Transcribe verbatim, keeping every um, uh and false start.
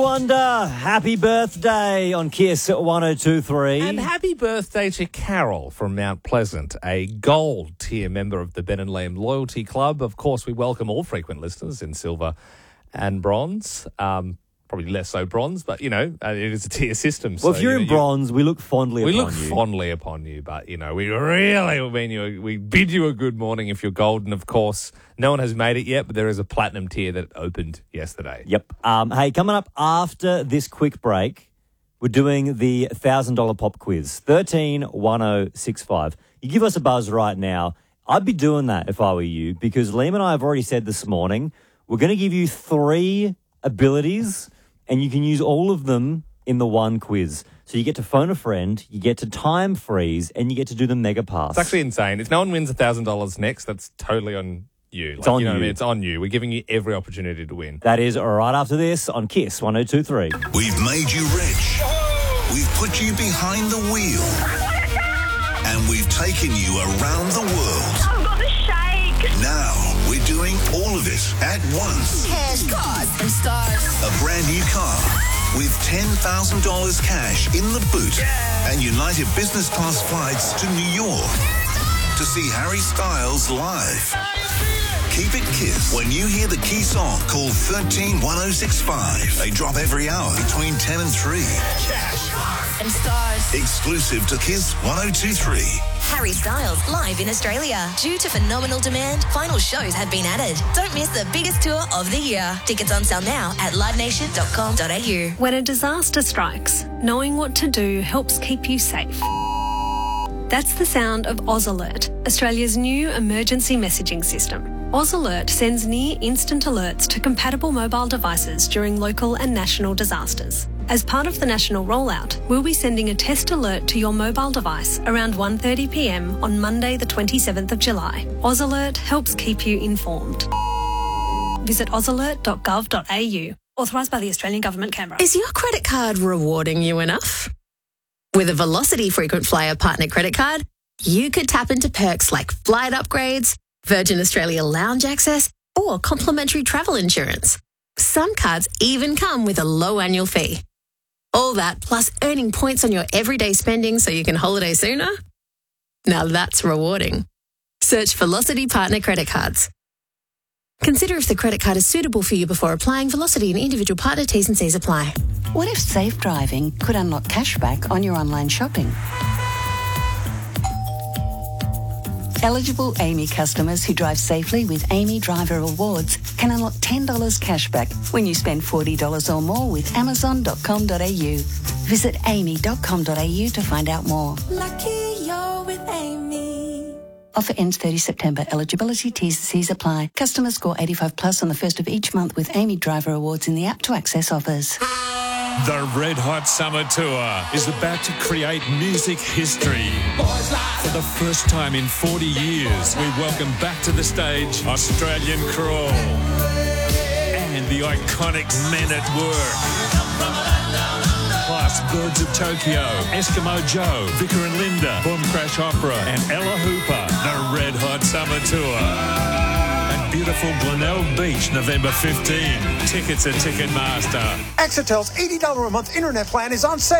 Wonder, happy birthday on Kiss at one oh two three. And happy birthday to Carol from Mount Pleasant, a gold tier member of the Ben and Liam Loyalty Club. Of course, we welcome all frequent listeners in silver and bronze. Um, probably less so bronze, but, you know, it is a tier system. Well, so, if you're you know, in bronze, we look fondly we upon look you. fondly upon you, but, you know, we really mean you. We bid you a good morning if you're golden, of course. No one has made it yet, but there is a platinum tier that opened yesterday. Yep. Um, hey, coming up after this quick break, we're doing the one thousand dollars pop quiz, thirteen one oh six five. You give us a buzz right now. I'd be doing that if I were you, because Liam and I have already said this morning, we're going to give you three abilities, and you can use all of them in the one quiz. So you get to phone a friend, you get to time freeze, and you get to do the mega pass. It's actually insane. If no one wins one thousand dollars next, that's totally on you. It's like, on you. Know you. What I mean? It's on you. We're giving you every opportunity to win. That is right after this on Kiss one oh two three. We've made you rich. We've put you behind the wheel. And we've taken you around the world. I've got the shake. Now we're doing all of it at once. Cash, cars, and stars. A brand new car with ten thousand dollars cash in the boot and United Business Class flights to New York to see Harry Styles live. Keep it Kiss. When you hear the key song, call thirteen one oh six five. They drop every hour between ten and three. Cash, cars, and stars. Exclusive to Kiss one oh two three. Harry Styles live in Australia. Due to phenomenal demand, final shows have been added. Don't miss the biggest tour of the year. Tickets on sale now at live nation dot com dot a u. When a disaster strikes, knowing what to do helps keep you safe. That's the sound of Oz Alert, Australia's new emergency messaging system. Oz Alert sends near-instant alerts to compatible mobile devices during local and national disasters. As part of the national rollout, we'll be sending a test alert to your mobile device around one thirty p m on Monday the twenty-seventh of July. Oz Alert helps keep you informed. Visit oz alert dot gov dot a u. Authorised by the Australian Government, Canberra. Is your credit card rewarding you enough? With a Velocity Frequent Flyer Partner Credit Card, you could tap into perks like flight upgrades, Virgin Australia lounge access, or complimentary travel insurance. Some cards even come with a low annual fee. All that plus earning points on your everyday spending so you can holiday sooner? Now that's rewarding. Search Velocity Partner Credit Cards. Consider if the credit card is suitable for you before applying. Velocity and individual partner T's and C's apply. What if safe driving could unlock cashback on your online shopping? Eligible A M I customers who drive safely with A M I Driver Rewards can unlock ten dollars cashback when you spend forty dollars or more with amazon dot com dot a u. Visit a m i dot com dot a u to find out more. Lucky you're with Amy. Offer ends thirtieth of September. Eligibility T's and C's apply. Customers score eighty-five plus on the first of each month with A M I Driver Rewards in the app to access offers. The Red Hot Summer Tour is about to create music history. For the first time in forty years, we welcome back to the stage Australian Crawl and the iconic Men at Work. Plus Birds of Tokyo, Eskimo Joe, Vicar and Linda, Boom Crash Opera and Ella Hooper. The Red Hot Summer Tour. Beautiful Glenelg Beach, November fifteenth. Tickets at Ticketmaster. Accitel's eighty dollars a month internet plan is on sale.